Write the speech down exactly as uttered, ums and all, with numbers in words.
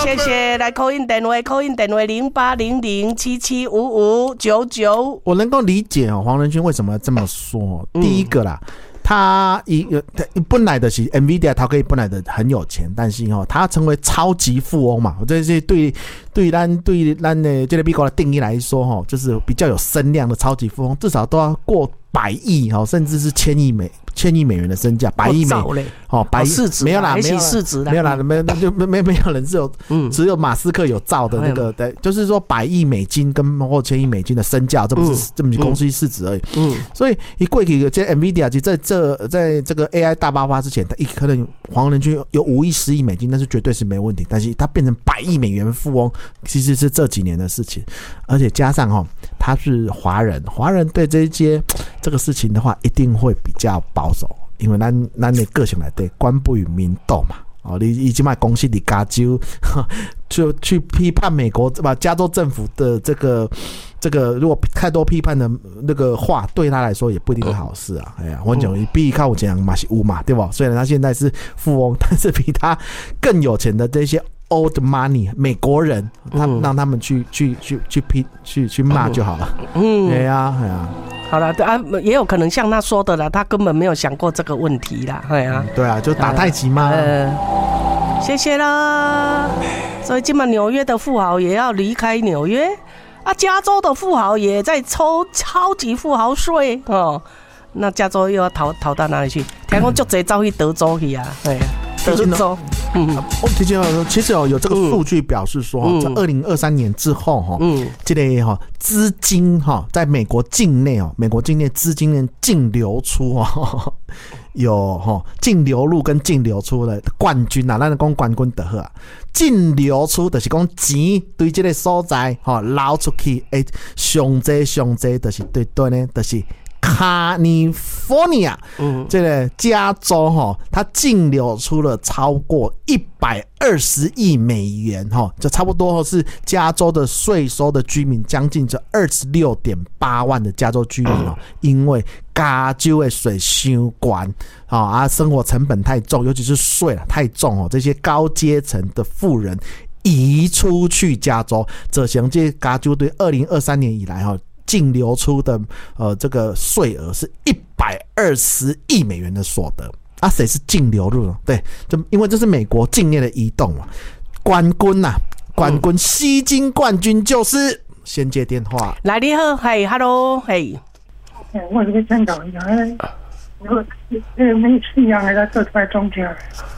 谢谢。来 call in 电话 ，call in 电话零八零零七七五五九九。 我能够理解哦，黄仁勋为什么这么说。嗯、第一个啦。他一本来的是 Nvidia， 他可以本来的很有钱，但是哦，他成为超级富翁嘛，这是对对咱对咱的这个美国的定义来说，哈，就是比较有声量的超级富翁，至少都要过百亿哈，甚至是千亿美千亿美元的身价，百亿美哦，百亿市值没有啦，没有市值没有啦，没就没没没有人是有，嗯，只有马斯克有造的那个，对，就是说百亿美金跟或千亿美金的身价，这不是这么公司市值而已，嗯，所以一过去这 Nvidia 就在这在这个 A I 大爆发之前，他一可能黄仁勋有五亿十亿美金，那是绝对是没问题，但是他变成百亿美元富翁，其实是这几年的事情，而且加上哦，他是华人，华人对这些这个事情的话，一定会比较保守。因为咱咱的个性来对，官不与民斗嘛。哦，你已经卖公司的加州，就去批判美国把加州政府的这个这个，如果太多批判的那个话，对他来说也不一定是好事啊。哎呀，我讲比靠我讲嘛是有嘛，对吧？虽然他现在是富翁，但是比他更有钱的这些 old money 美国人，他让他们去去去去批去去骂就好了。嗯，对呀，哎呀。 好了，啊，也有可能像他说的啦，他根本没有想过这个问题啦，对啊， 对啊，就打太极嘛。 呃，谢谢啦。所以今晚纽约的富豪也要离开纽约啊，加州的富豪也在抽超级富豪税哦。那加州又要逃逃到哪里去？听说就直接走去德州去啊，对。德州，嗯， 其实哦，其实哦，有这个数据表示说，嗯、在二零二三年之后哈，嗯，这类哈资金哈，在美国境内哦，美国境内资金的净流出哦，有哈净流入跟净流出的冠军啊，咱讲冠军就好啊。净流出就是讲钱对这个所在哈流出去，诶，上济上济就是对对呢，就是。California， 嗯，这个加州哈，它净流出了超过一百二十亿美元哈，就差不多是加州的税收的居民将近这二十六点八万的加州居民哦，因为加州的税太高啊，生活成本太重，尤其是税太重哦，这些高阶层的富人移出去加州，这像这加州对二零二三年以来哈。净流出的呃这个税额是一百二十亿美元的所得啊，谁是净流入呢？对，就因为这是美国境内的移动嘛。冠军呐、啊，冠军吸金冠军就是先接电话。 来，你好，嘿 ，hello， 嘿。 我这个真搞一样，如果这个没吃一样，还在做出来中间。